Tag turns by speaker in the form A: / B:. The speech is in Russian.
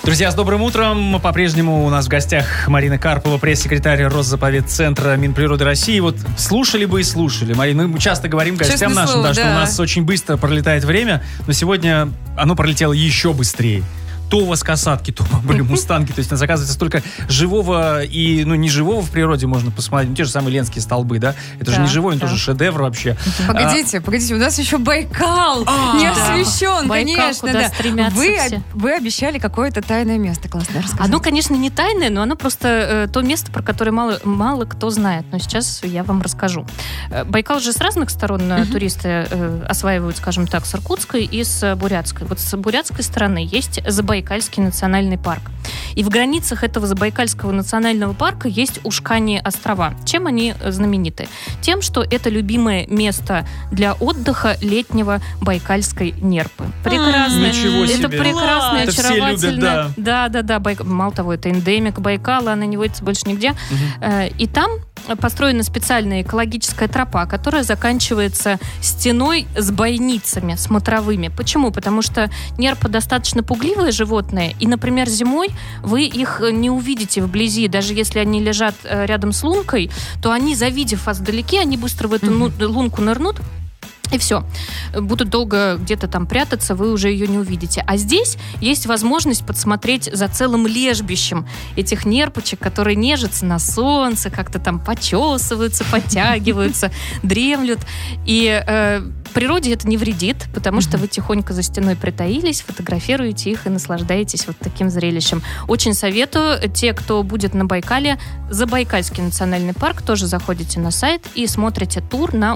A: Друзья, с добрым утром. По-прежнему у нас в гостях Марина Карпова, пресс-секретарь Росзаповедцентра Минприроды России. Вот слушали бы и слушали. Марина, мы часто говорим гостям нашим, что у нас очень быстро пролетает время, но сегодня оно пролетело еще быстрее. То у вас касатки, то были мустанги. То есть, оказывается, столько живого и, неживого в природе можно посмотреть. Те же самые Ленские столбы, да? Это же не живой, он тоже шедевр вообще.
B: Погодите, у нас еще Байкал не освещен, конечно.
C: Да.
B: Вы обещали какое-то тайное место, классно рассказать.
C: Оно, конечно, не тайное, но оно просто то место, про которое мало кто знает. Но сейчас я вам расскажу. Байкал же с разных сторон туристы осваивают, скажем так, с Иркутской и с Бурятской. Вот с бурятской стороны есть Забайкальский национальный парк. И в границах этого Забайкальского национального парка есть Ушканье острова. Чем они знамениты? Тем, что это любимое место для отдыха летнего байкальской нерпы. Прекрасное. Это прекрасное, очаровательное. Да. Мало того, это эндемик Байкала, она не водится больше нигде. И там построена специальная экологическая тропа, которая заканчивается стеной с бойницами смотровыми. Почему? Потому что нерпы достаточно пугливое животное, и, например, зимой вы их не увидите вблизи. Даже если они лежат рядом с лункой, то они, завидев вас вдалеке, они быстро в эту лунку нырнут, и все. Будут долго где-то там прятаться, вы уже ее не увидите. А здесь есть возможность подсмотреть за целым лежбищем этих нерпочек, которые нежатся на солнце, как-то там почесываются, подтягиваются, дремлют. И природе это не вредит, потому что вы тихонько за стеной притаились, фотографируете их и наслаждаетесь вот таким зрелищем. Очень советую. Те, кто будет на Байкале, Забайкальский национальный парк, тоже заходите на сайт и смотрите тур на